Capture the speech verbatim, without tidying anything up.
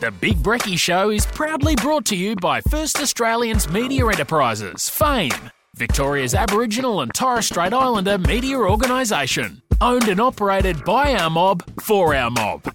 The Big Brekkie Show is proudly brought to you by First Australians Media Enterprises, FAME, Victoria's Aboriginal and Torres Strait Islander media organisation. Owned and operated by our mob, for our mob.